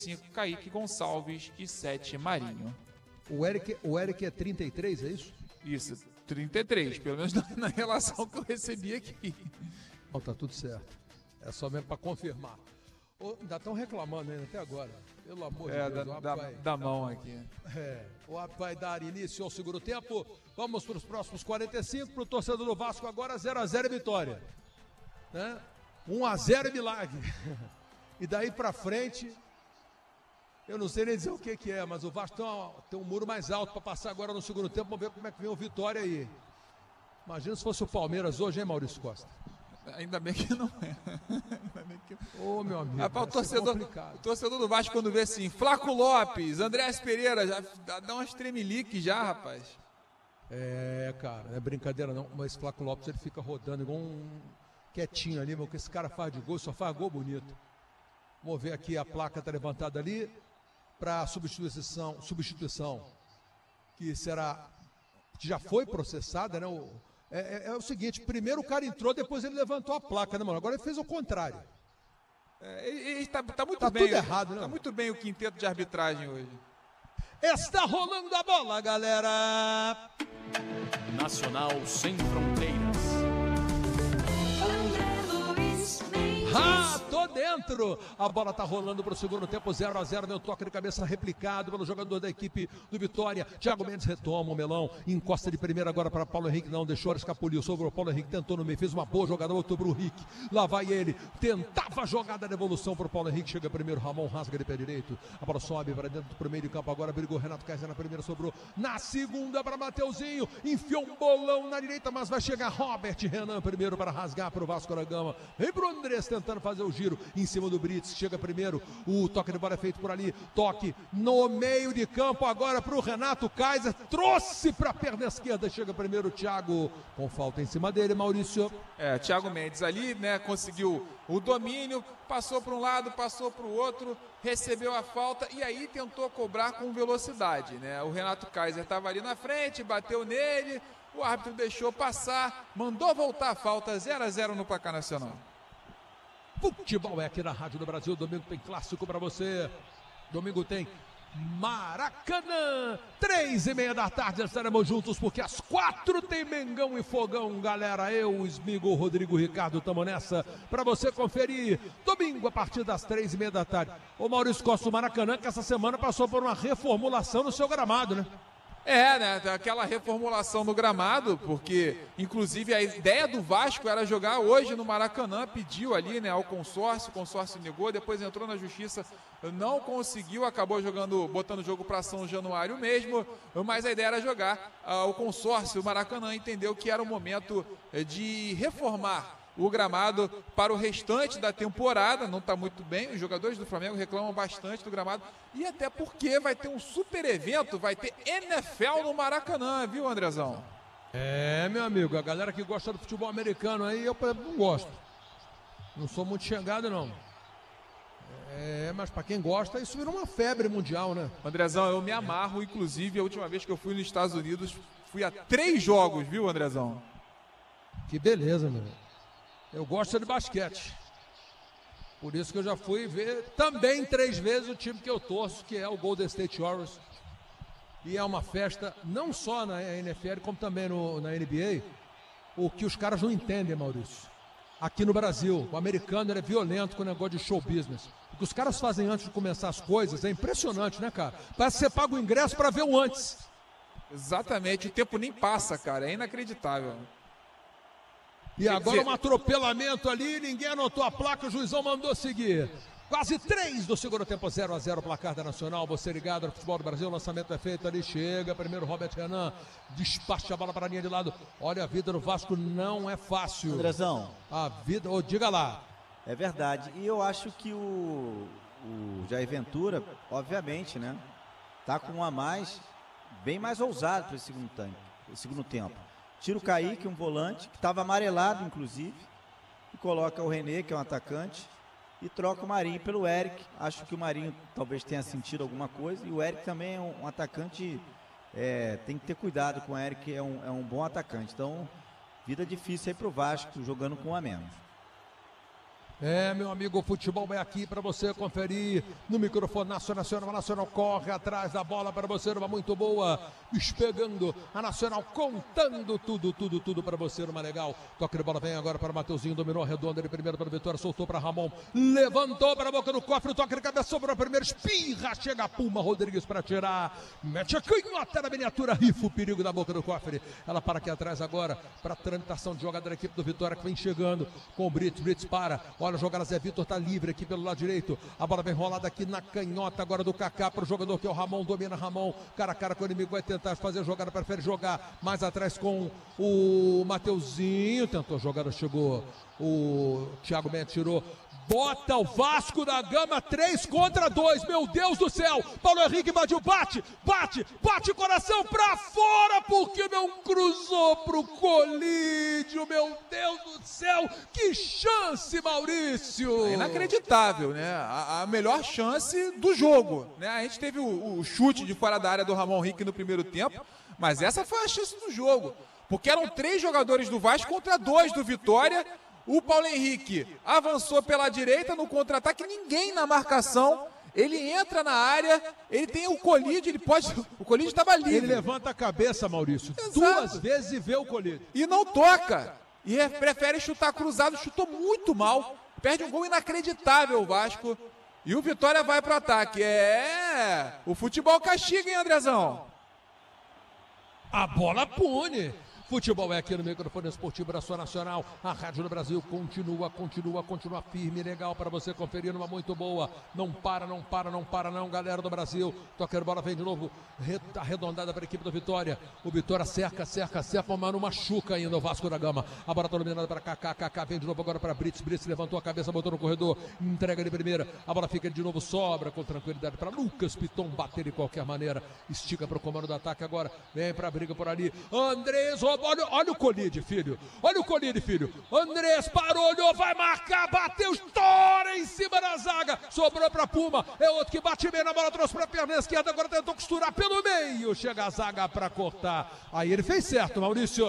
5, Kaique Gonçalves e 7, Marinho. O Eric é 33, é isso? Isso, 33, pelo menos na relação que eu recebi aqui. Não, tá tudo certo. É só mesmo para confirmar. Ainda estão reclamando ainda até agora. Pelo amor de Deus. Da mão aqui. O app vai dar início ao segundo tempo. Vamos para os próximos 45. Para o torcedor do Vasco agora 0-0 vitória. Né? 1-0 é milagre. E daí para frente, eu não sei nem dizer o que é, mas o Vasco tem um muro mais alto para passar agora no segundo tempo. Vamos ver como é que vem o Vitória aí. Imagina se fosse o Palmeiras hoje, hein, Maurício Costa? Ainda bem que não é. Ô, meu amigo, o torcedor do Vasco, quando vê assim, Flaco Lopes, Andrés Pereira, já dá umas tremeliques já, rapaz. Cara, não é brincadeira não, mas Flaco Lopes ele fica rodando igual quietinho ali, mas o que esse cara faz de gol, só faz gol bonito. Vamos ver aqui, a placa tá levantada ali para substituição, que já foi processada, né? É o seguinte, primeiro o cara entrou, depois ele levantou a placa, né, mano? Agora ele fez o contrário. Tá muito bem. Tudo errado, né? Tá muito bem o quinteto de arbitragem hoje. Está rolando a bola, galera! Nacional sem fronteiras. Tô dentro! A bola tá rolando pro segundo tempo, 0-0, meu toque de cabeça replicado pelo jogador da equipe do Vitória. Thiago Mendes retoma o melão, encosta de primeira agora para Paulo Henrique, não deixou, escapuliu, sobrou o Paulo Henrique, tentou no meio, fez uma boa jogada, voltou pro Henrique, lá vai ele, tentava a jogada de evolução pro Paulo Henrique, chega primeiro, Ramon rasga de pé direito, a bola sobe para dentro pro meio de campo, agora brigou Renato Kaiser na primeira, sobrou na segunda para Mateuzinho, enfiou um bolão na direita, mas vai chegar Robert Renan primeiro para rasgar pro Vasco da Gama, vem pro Andrés tentando fazer o giro em cima do Brits, chega primeiro, o toque de bola é feito por ali, toque no meio de campo agora para o Renato Kaiser, trouxe para a perna esquerda, chega primeiro o Thiago, com falta em cima dele, Maurício. Thiago Mendes ali, né, conseguiu o domínio, passou para um lado, passou para o outro, recebeu a falta e aí tentou cobrar com velocidade, né, o Renato Kaiser estava ali na frente, bateu nele, o árbitro deixou passar, mandou voltar a falta, 0-0 no placar nacional. Futebol é aqui na Rádio do Brasil. Domingo tem clássico para você. Domingo tem Maracanã. 3:30 da tarde estaremos juntos, porque às 4 tem Mengão e Fogão, galera. Eu, Smigo, Rodrigo, Ricardo, estamos nessa para você conferir. Domingo a partir das 3:30 da tarde. O Maurício Costa do Maracanã, que essa semana passou por uma reformulação no seu gramado, né? Né? Aquela reformulação no gramado, porque inclusive a ideia do Vasco era jogar hoje no Maracanã, pediu ali, né, ao consórcio, o consórcio negou, depois entrou na justiça, não conseguiu, acabou botando o jogo para São Januário mesmo, mas a ideia era jogar. O consórcio, o Maracanã, entendeu que era o momento de reformar o gramado para o restante da temporada. Não está muito bem, os jogadores do Flamengo reclamam bastante do gramado, e até porque vai ter um super evento, vai ter NFL no Maracanã, viu, Andrezão? Meu amigo, a galera que gosta do futebol americano aí, eu não gosto, não sou muito chegado não, mas para quem gosta, isso virou uma febre mundial, né? Andrezão, eu me amarro, inclusive a última vez que eu fui nos Estados Unidos, fui a 3 jogos, viu, Andrezão? Que beleza, meu. Eu gosto de basquete. Por isso que eu já fui ver também 3 vezes o time que eu torço, que é o Golden State Warriors. E é uma festa não só na NFL, como também na NBA. O que os caras não entendem, Maurício. Aqui no Brasil, o americano é violento com o negócio de show business. O que os caras fazem antes de começar as coisas é impressionante, né, cara? Parece que você paga o ingresso para ver o antes. Exatamente, o tempo nem passa, cara. É inacreditável. E agora um atropelamento ali, ninguém anotou a placa, o juizão mandou seguir. Quase 3 do segundo tempo, 0-0, placar da Nacional. Você ligado no Futebol do Brasil, o lançamento é feito ali, chega primeiro Robert Renan, despacha a bola para a linha de lado. Olha, a vida do Vasco não é fácil. Andrezão, a vida, diga lá. É verdade, e eu acho que o Jair Ventura, obviamente, né, tá com um a mais, bem mais ousado para esse segundo tempo. Tira o Kaique, um volante, que estava amarelado, inclusive, e coloca o René, que é um atacante, e troca o Marinho pelo Eric. Acho que o Marinho talvez tenha sentido alguma coisa, e o Eric também é um atacante, tem que ter cuidado com o Eric, é um bom atacante. Então, vida difícil aí pro Vasco, jogando com um a menos. Meu amigo, o futebol é aqui para você conferir no microfone Nacional corre atrás da bola para você, numa muito boa, pegando a Nacional, contando tudo para você, numa legal. Toque de bola vem agora para o Mateuzinho, dominou a redonda, ele primeiro para o Vitória, soltou para Ramon, levantou para a boca do cofre, o toque de cabeça sobrou primeiro, espirra, chega a Puma Rodrigues para tirar, mete a canhota na miniatura, rifa o perigo da boca do cofre, ela para aqui atrás agora, para a tramitação de jogada da equipe do Vitória, que vem chegando com o Brits para, olha a jogada, Zé Vitor tá livre aqui pelo lado direito, a bola vem rolada aqui na canhota agora do Kaká para o jogador que é o Ramon, domina Ramon, cara a cara com o inimigo, vai tentar fazer a jogada, prefere jogar mais atrás com o Mateuzinho, tentou a jogada, chegou o Thiago Mendes, tirou, bota o Vasco da Gama, 3 contra 2, meu Deus do céu, Paulo Henrique invadiu, bate coração pra fora, porque não cruzou pro Colídio, meu Deus do céu, que chance, Maurício! É inacreditável, né? A melhor chance do jogo, né? A gente teve o chute de fora da área do Ramon Henrique no primeiro tempo, mas essa foi a chance do jogo, porque eram 3 jogadores do Vasco contra 2 do Vitória. O Paulo Henrique avançou pela direita no contra-ataque, ninguém na marcação, ele entra na área, ele tem o Colídio, o Colídio estava livre. Ele levanta a cabeça, Maurício, Exato. 2 vezes e vê o Colídio. E não toca, e prefere chutar cruzado, chutou muito mal, perde um gol inacreditável o Vasco, e o Vitória vai para o ataque. O futebol castiga, hein, Andrezão? A bola pune. Futebol é aqui no microfone esportivo da sua Nacional. A Rádio do Brasil continua firme, legal para você conferir, uma muito boa. Não para não, galera do Brasil. Toca a bola, vem de novo, arredondada para a equipe do Vitória. O Vitória cerca, mas não machuca ainda o Vasco da Gama. A bola está dominada para Kaká, vem de novo agora para Brits levantou a cabeça, botou no corredor, entrega de primeira. A bola fica de novo, sobra com tranquilidade para Lucas Piton bater de qualquer maneira. Estica para o comando do ataque agora, vem para a briga por ali. Andrés Olha o Colídio, filho. Andrés parou, olhou, vai marcar, bateu, estoura em cima da zaga. Sobrou para Puma. É outro que bate bem na bola, trouxe para a perna esquerda, agora tentou costurar pelo meio. Chega a zaga para cortar. Aí ele fez certo, Maurício.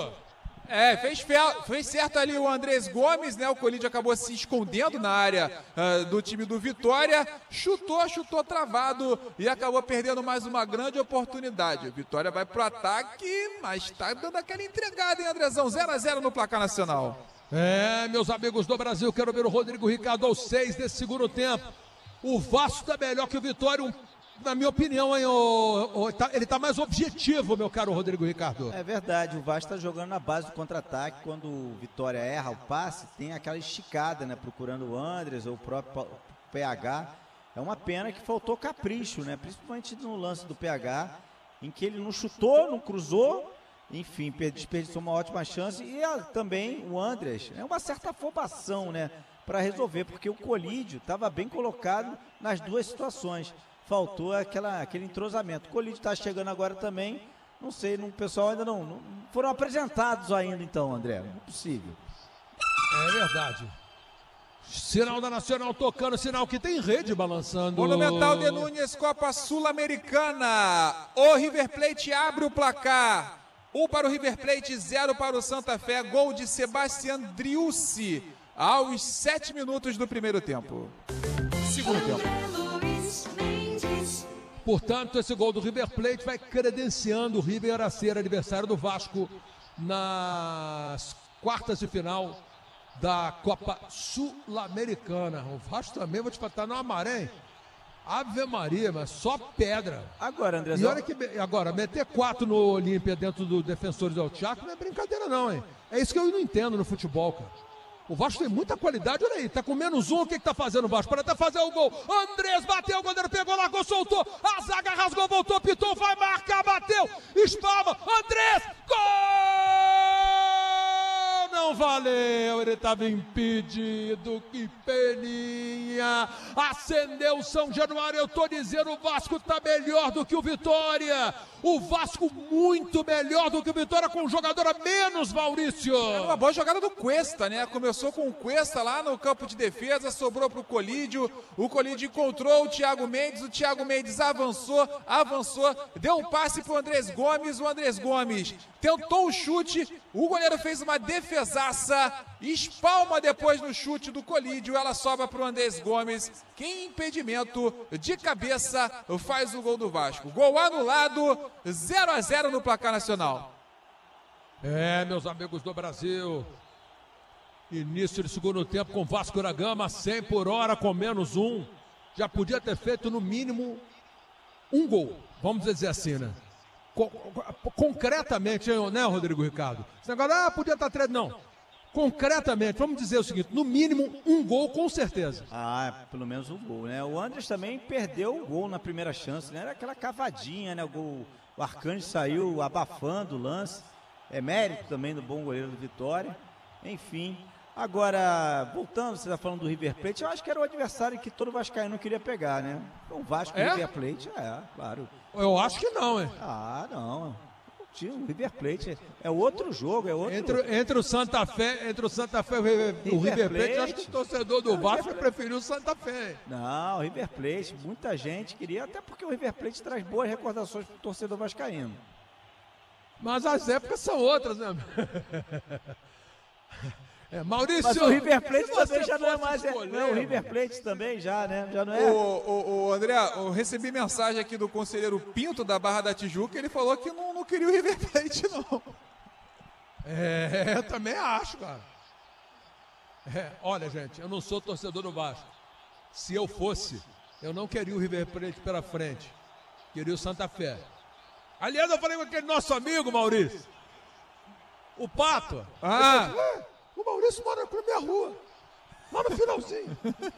Fez certo ali o Andrés Gomes, né? O Colídio acabou se escondendo na área do time do Vitória, chutou travado e acabou perdendo mais uma grande oportunidade. O Vitória vai pro ataque, mas tá dando aquela entregada, hein, Andrezão? 0-0 no placar nacional. Meus amigos do Brasil, quero ver o Rodrigo Ricardo aos 6 desse segundo tempo. O Vasco tá melhor que o Vitória, na minha opinião, hein, ele está mais objetivo, meu caro Rodrigo Ricardo. É verdade, o Vasco está jogando na base do contra-ataque. Quando o Vitória erra o passe, tem aquela esticada, né? Procurando o Andrés ou o próprio PH. É uma pena que faltou capricho, né? Principalmente no lance do PH, em que ele não chutou, não cruzou, enfim, desperdiçou uma ótima chance. E também o Andrés, é uma certa afobação, né? Para resolver, porque o Colídio estava bem colocado nas duas situações. Faltou aquele entrosamento. O Colídio está chegando agora também. Não sei, o pessoal ainda não foram apresentados ainda, então, André. Não é possível. É verdade. Sinal da Nacional tocando, sinal que tem rede balançando. Monumental de Núñez, Copa Sul-Americana. O River Plate abre o placar. 1 para o River Plate, 0 para o Santa Fé. Gol de Sebastián Driussi aos 7 minutos do primeiro tempo. Segundo tempo. Portanto, esse gol do River Plate vai credenciando o River a ser adversário do Vasco nas quartas de final da Copa Sul-Americana. O Vasco também, vou te falar, tá numa maré, hein? Ave Maria, mas só pedra. Agora, André. E olha que agora, meter 4 no Olímpia dentro do Defensores del Chaco não é brincadeira não, hein? É isso que eu não entendo no futebol, cara. O Vasco tem muita qualidade, olha aí, tá com -1, o que tá fazendo o Vasco? Para até fazer o gol, Andrés bateu, o goleiro pegou, largou, soltou, a zaga rasgou, voltou, pitou, vai marcar, bateu, espalma, Andrés, gol! Não valeu, ele estava impedido, que peninha, acendeu São Januário, eu tô dizendo, o Vasco tá melhor do que o Vitória, o Vasco muito melhor do que o Vitória, com um jogador a menos, Maurício. É uma boa jogada do Cuesta, né? Começou com o Cuesta lá no campo de defesa, sobrou pro Colídio, o Colídio encontrou o Thiago Mendes avançou, deu um passe pro Andrés Gomes, o Andrés Gomes tentou o chute, o goleiro fez uma defesada defesaça, espalma depois no chute do Colídio, ela sobra para o Andrés Gomes, que em impedimento de cabeça faz o gol do Vasco. Gol anulado, 0-0 no placar nacional. Meus amigos do Brasil, início de segundo tempo com Vasco da Gama, 100 por hora com menos um. Já podia ter feito no mínimo um gol, vamos dizer assim, né? Concretamente, né, Rodrigo Ricardo? Esse negócio, podia estar três, não. Concretamente, vamos dizer o seguinte, no mínimo um gol com certeza. Pelo menos um gol, né? O Andrés também perdeu o gol na primeira chance, né? Era aquela cavadinha, né? O Arcanjo saiu abafando o lance. É mérito também do bom goleiro do Vitória. Enfim, agora, voltando, você está falando do River Plate, eu acho que era o adversário que todo vascaíno queria pegar, né? O Vasco e o River Plate, claro. Eu acho que não, hein? Não. O River Plate é outro jogo, é outro... Entre o Santa Fé e o River Plate, acho que o torcedor do Vasco preferiu o Santa Fé. Não, o River Plate, muita gente queria, até porque o River Plate traz boas recordações para o torcedor vascaíno. Mas as épocas são outras, né? Maurício, mas o River Plate também já não é mais. O River Plate também já, né? Já não é. O André, eu recebi mensagem aqui do conselheiro Pinto da Barra da Tijuca, ele falou que não queria o River Plate, não. Eu também acho, cara. Olha, gente, eu não sou torcedor do Vasco. Se eu fosse, eu não queria o River Plate pela frente. Queria o Santa Fé. Aliás, eu falei com aquele nosso amigo, Maurício. O Pato. O Maurício mora na minha rua. Lá no finalzinho.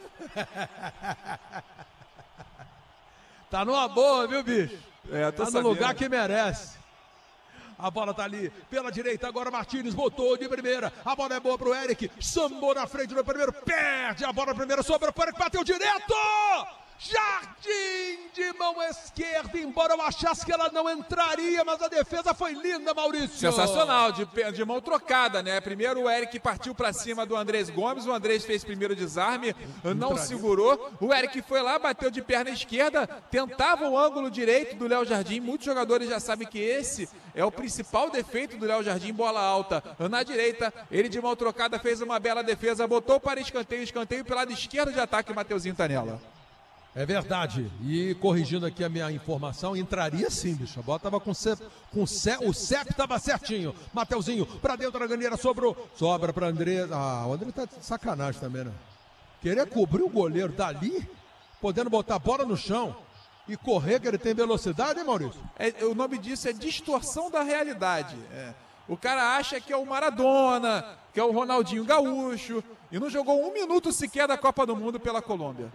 Tá numa boa, viu, bicho? Tá no lugar que merece. A bola tá ali pela direita, agora Martínez botou de primeira. A bola é boa pro Eric. Sambou na frente do primeiro. Perde a bola na primeira, sobra pro Eric, bateu direto! Jardim de mão esquerda, embora eu achasse que ela não entraria, mas a defesa foi linda, Maurício. Sensacional, de mão trocada, né? Primeiro o Eric partiu pra cima do Andrés Gomes, o Andrés fez primeiro desarme, não segurou, o Eric foi lá, bateu de perna esquerda, tentava o ângulo direito do Léo Jardim, muitos jogadores já sabem que esse é o principal defeito do Léo Jardim, bola alta na direita, ele de mão trocada fez uma bela defesa, botou para escanteio pelo lado esquerdo de ataque, Mateuzinho tá nela. É verdade, e corrigindo aqui a minha informação, entraria sim, bicho. A bola tava o CEP tava certinho. Mateuzinho, pra dentro da ganeira, sobra pra André. O André tá de sacanagem também, né? Querer cobrir o goleiro dali, podendo botar a bola no chão e correr, que ele tem velocidade, hein, Maurício? O nome disso é distorção da realidade. O cara acha que é o Maradona, que é o Ronaldinho Gaúcho, e não jogou um minuto sequer da Copa do Mundo pela Colômbia.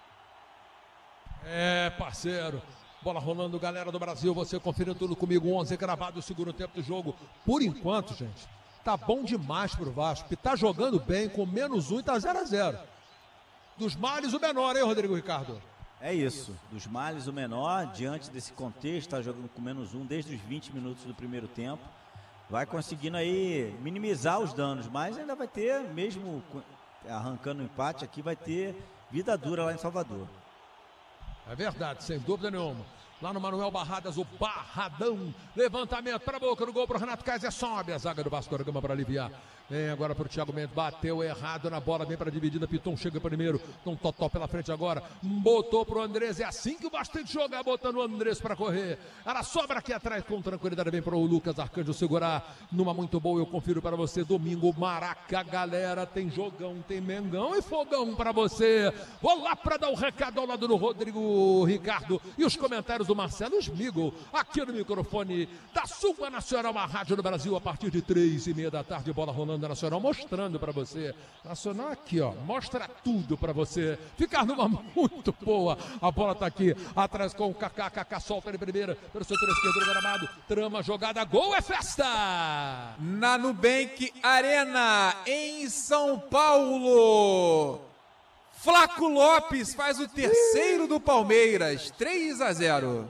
Parceiro, bola rolando, galera do Brasil, você conferindo tudo comigo, 11 gravado o segundo tempo do jogo. Por enquanto, gente, tá bom demais pro Vasco, que tá jogando bem com menos um e tá 0-0. Dos males o menor, hein, Rodrigo Ricardo? É isso, dos males o menor, diante desse contexto, tá jogando com menos um desde os 20 minutos do primeiro tempo. Vai conseguindo aí minimizar os danos, mas ainda vai ter, mesmo arrancando o empate aqui, vai ter vida dura lá em Salvador. É verdade, sem dúvida nenhuma. Lá no Manuel Barradas, o Barradão. Levantamento para a boca do gol para o Renato Kaiser. Sobe a zaga do Vasco da Gama para aliviar. Vem agora para o Thiago Mendes. Bateu errado na bola, vem para a dividida. Piton chega primeiro. Tom Totó pela frente agora. Botou para o Andrés. É assim que o Vasco tem que jogar, botando o Andrés para correr. Ela sobra aqui atrás com tranquilidade. Vem para o Lucas Arcanjo segurar. Numa muito boa, eu confiro para você. Domingo, Maraca, galera. Tem jogão, tem Mengão e fogão para você. Vou lá para dar o recado ao lado do Rodrigo Ricardo e os comentários do Marcelo Smigol, aqui no microfone da sua Nacional, a Rádio do Brasil, a partir de 3h30 da tarde, bola rolando da Nacional, mostrando para você. Nacional aqui, ó, mostra tudo para você. Ficar numa muito boa. A bola tá aqui, atrás com o Kaká. Kaká solta de primeira, pelo setor esquerdo do gramado. Trama, jogada, gol, é festa! Na Nubank Arena, em São Paulo. Flaco Lopes faz o terceiro do Palmeiras, 3-0.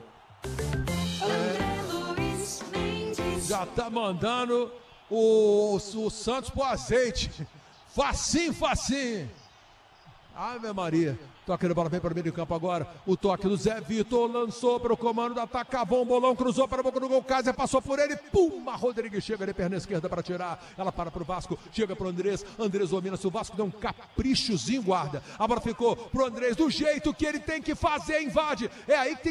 Já tá mandando o Santos pro azeite. Facinho. Ave Maria. Toque de bola, vem para o meio de campo agora. O toque do Zé Vitor, lançou para o comando do ataque. Cavou um bolão, cruzou para a boca do gol. Cássio passou por ele. Puma, Rodrigues chega de perna esquerda para tirar. Ela para o Vasco, chega para o Andrés. Andrés domina. Se o Vasco deu um caprichozinho, guarda. A bola ficou para o Andrés do jeito que ele tem que fazer, invade. É aí que tem